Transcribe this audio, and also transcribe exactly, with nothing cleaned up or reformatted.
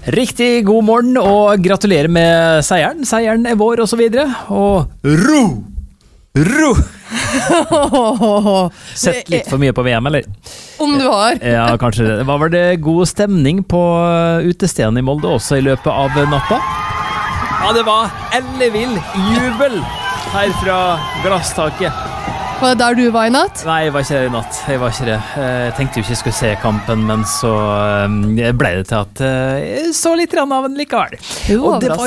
Riktig god morgen og gratulerer med seieren. Seieren er vår og så videre. Og ro! Ro! Sett litt for mye på V M, eller? Om du har. Ja, kanskje det. Hva var det god stemning på utestedene i Molde også i løpet av natta? Ja, det var ellevill jubel her fra glasstaket. Var det der du var i natt? Nei, jeg var ikke der i natt. Jeg var ikke det. Jeg tenkte jo ikke jeg skulle se kampen, men så ble det til at jeg så litt av den likevel. Og det var